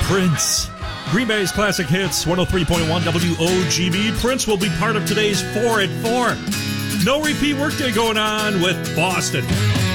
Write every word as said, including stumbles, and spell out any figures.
Prince. Green Bay's Classic Hits, one oh three point one W O G B. Prince will be part of today's four at four. No repeat workday going on with Boston.